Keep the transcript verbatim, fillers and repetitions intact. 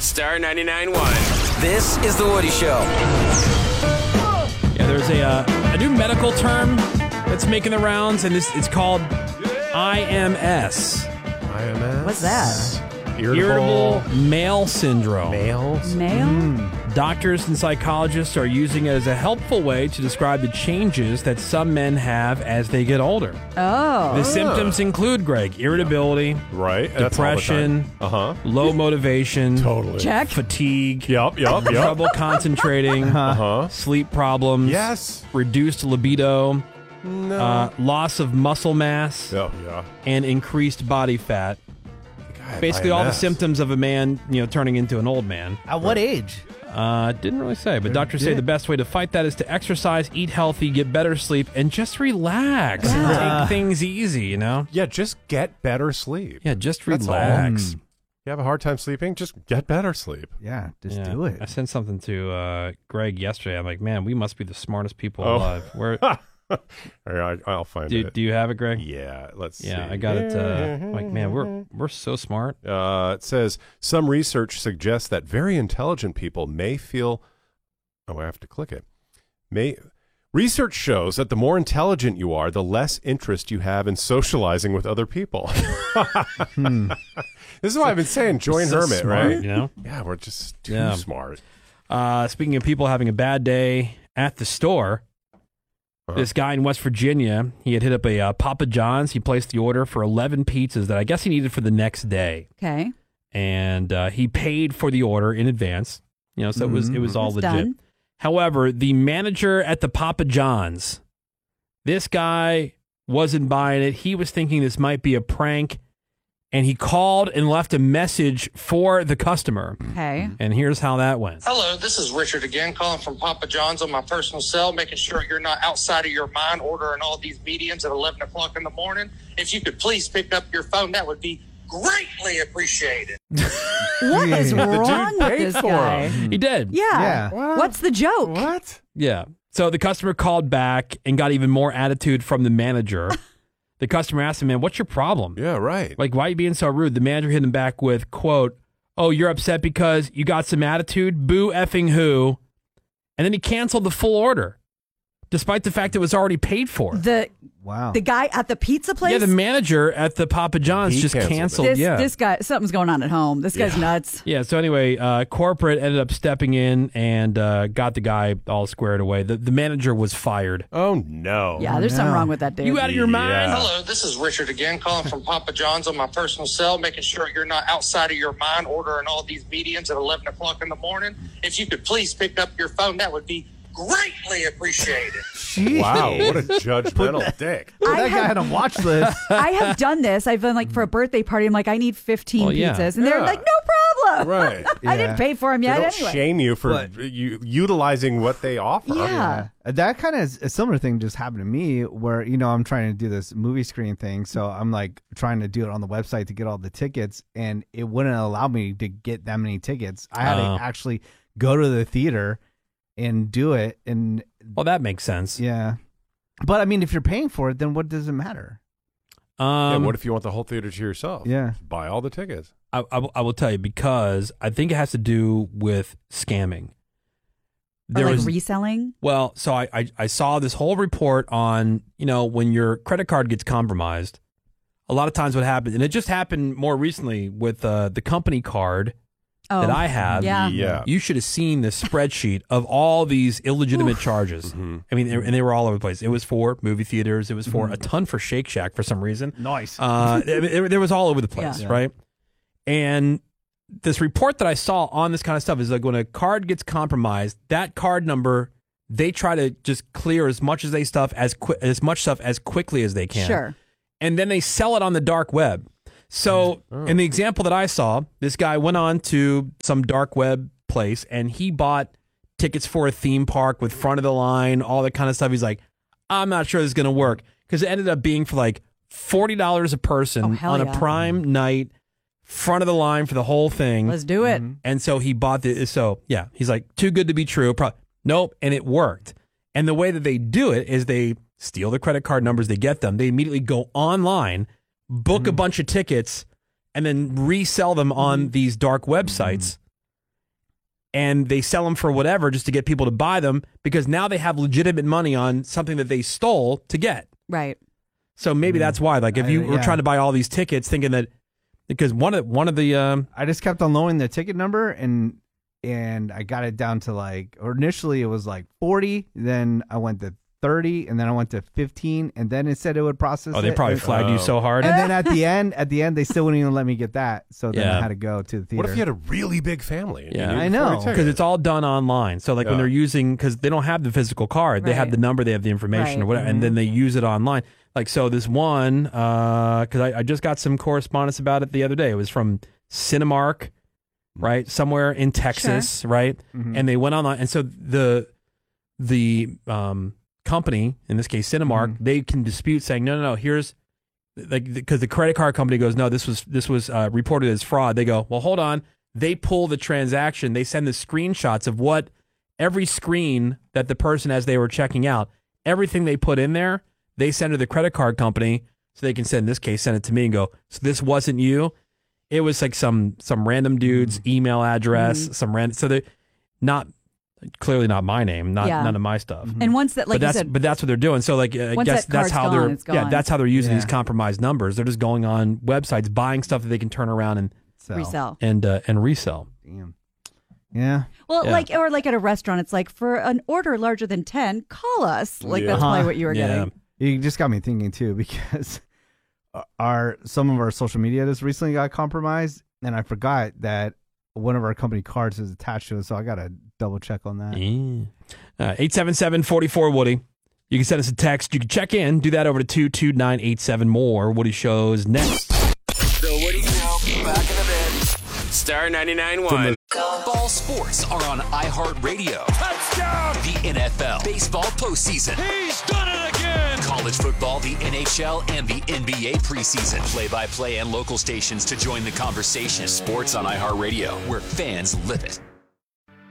Star ninety-nine point one. This is The Woody Show. Yeah, there's a uh, a new medical term that's making the rounds, and this it's called I M S. I M S? What's that? Irritable, Irritable male syndrome. males? Male? Mm. Doctors and psychologists are using it as a helpful way to describe the changes that some men have as they get older. Oh. The symptoms include, Greg, irritability, Right. That's all the depression, time. Uh-huh. low motivation, Totally. Check. fatigue, Yup, yup, yup. trouble concentrating, Uh-huh. sleep problems, Yes. reduced libido, No. uh, loss of muscle mass, oh, yeah. and increased body fat. God, Basically, all the I M S. symptoms of a man, you know, turning into an old man. At what age? Uh, didn't really say, but doctors say did. the best way to fight that is to exercise, eat healthy, get better sleep, and just relax Yeah. and take things easy, you know? Yeah, just get better sleep. Yeah, just That's all. relax. You have a hard time sleeping? Just get better sleep. Yeah, just Yeah. do it. I sent something to uh, Greg yesterday. I'm like, man, we must be the smartest people Oh. alive. Where All right, I'll find do, it. do you have it, Greg? Yeah, let's see. Yeah, I got it. Uh, like, man, we're we're so smart. Uh, it says some research suggests that very intelligent people may feel. Oh, I have to click it. May research shows that the more intelligent you are, the less interest you have in socializing with other people. Hmm. This is why I've been saying join So Hermit, smart, right? You know. Yeah, we're just too Yeah. smart. Uh, speaking of people having a bad day at the store, Huh. this guy in West Virginia, he had hit up a uh, Papa John's. He placed the order for eleven pizzas that I guess he needed for the next day, Okay. and uh, he paid for the order in advance. You know, so it was it was all It's legit. done. However, the manager at the Papa John's, this guy wasn't buying it. He was thinking this might be a prank, and he called and left a message for the customer. Okay. And here's how that went. Hello, this is Richard again, calling from Papa John's on my personal cell, making sure you're not outside of your mind ordering all these mediums at eleven o'clock in the morning. If you could please pick up your phone, that would be greatly appreciated. What is The dude wrong with paid this for guy? He did. Yeah. Yeah. What's the joke? What? Yeah. So the customer called back and got even more attitude from the manager. The customer asked him, man, what's your problem? Yeah, right. Like, why are you being so rude? The manager hit him back with, quote, oh, you're upset because you got some attitude? Boo effing who? And then he canceled the full order, despite the fact it was already paid for. The Wow. the guy at the pizza place? Yeah, the manager at the Papa John's He just canceled it. canceled. this, yeah. this guy, something's going on at home. This guy's Yeah. nuts. Yeah, so anyway, uh, corporate ended up stepping in and uh, got the guy all squared away. The, the manager was fired. Oh, no. Yeah, there's something no. wrong with that dude. You out of your mind? Yeah. Hello, this is Richard again, calling from Papa John's on my personal cell, making sure you're not outside of your mind ordering all these mediums at eleven o'clock in the morning. If you could please pick up your phone, that would be greatly appreciated. Jeez. Wow, what a judgmental dick. Put I that guy have- on a watch list. I have done this. I've been like for a birthday party. I'm like, I need fifteen Well, yeah. pizzas, and they're Yeah. like, no problem. Right. I Yeah. didn't pay for them They yet don't anyway. shame you for But- u- utilizing what they offer. Yeah. Uh, That kind of is a similar thing just happened to me where, you know, I'm trying to do this movie screen thing. So I'm like trying to do it on the website to get all the tickets, and it wouldn't allow me to get that many tickets. I had Oh. to actually go to the theater and do it. And Well, that makes sense. yeah. But I mean, if you're paying for it, then what does it matter? Yeah, Um, what if you want the whole theater to yourself? Yeah. Buy all the tickets. I, I, will- I will tell you because I think it has to do with scamming. Or like was reselling. well, so I, I I saw this whole report on, you know, when your credit card gets compromised, a lot of times what happens, and it just happened more recently with uh, the company card Oh, that I have. Yeah. Yeah. You should have seen this spreadsheet of all these illegitimate charges. Mm-hmm. I mean, they- and they were all over the place. It was for movie theaters. It was for a ton for Shake Shack for some reason. Nice. Uh, it, it, it was all over the place, Yeah. right? And this report that I saw on this kind of stuff is like when a card gets compromised, that card number, they try to just clear as much as they stuff as qui- as much stuff as quickly as they can. Sure. And then they sell it on the dark web. So in the example that I saw, this guy went on to some dark web place and he bought tickets for a theme park with front of the line, all that kind of stuff. He's like, I'm not sure this is going to work because it ended up being for like forty dollars a person Oh, hell on yeah. a prime night, front of the line for the whole thing. Let's do it. And so he bought the, so yeah, he's like, too good to be true. Pro- nope. And it worked. And the way that they do it is they steal the credit card numbers, they get them, they immediately go online, book a bunch of tickets, and then resell them on these dark websites and they sell them for whatever just to get people to buy them because now they have legitimate money on something that they stole to get. Right. So maybe that's why. Like if you I- were yeah. trying to buy all these tickets thinking that because one of one of the um, I just kept on lowering the ticket number and and I got it down to like, or initially it was like forty, then I went to thirty, and then I went to fifteen, and then it said it would process oh they it. probably and, flagged you so hard. and then at the end, at the end, they still wouldn't even let me get that. So then Yeah. I had to go to the theater. What if you had a really big family? and you Yeah. needed I know. forty tickets? Because it's all done online. So like when Yeah. they're using, because they don't have the physical card, they have Right. the number, they have the information or Right. whatever, and then they use it online. Like so, this one, because I, I just got some correspondence about it the other day. It was from Cinemark, right, somewhere in Texas, right, and they went online, and so the the um, company, in this case Cinemark, they can dispute saying no, no, no. Here's like because the credit card company goes, no, this was this was uh, reported as fraud. They go, well, hold on. They pull the transaction. They send the screenshots of what every screen that the person, as they were checking out, everything they put in there, they send to the credit card company so they can send, in this case, send it to me and go, so this wasn't you. It was like some some random dude's email address, some random. So they not clearly not my name, not Yeah. none of my stuff. And once that, like but you that's said, but that's what they're doing. So like I Once guess that that's card's how gone, they're it's yeah gone. that's how they're using Yeah. these compromised numbers. They're just going on websites, buying stuff that they can turn around and So, resell. and uh, and resell. Damn. Yeah. Well, Yeah. like or like at a restaurant, it's like for an order larger than ten, call us. Like Yeah. that's probably Uh-huh. what you were Yeah. getting. You just got me thinking too, because our some of our social media just recently got compromised, and I forgot that one of our company cards is attached to it, so I gotta double check on that. Yeah. Uh, eight seven seven, four four, Woody. You can send us a text. You can check in. Do that over to two two nine eight seven. More Woody shows next. The Woody Show. Back in a bit. Star ninety-nine point one. Ball sports are on iHeartRadio. Touchdown! The N F L, baseball postseason. He's done it again! College football, the N H L, and the N B A preseason. Play-by-play and local stations to join the conversation. Sports on iHeartRadio, where fans live it.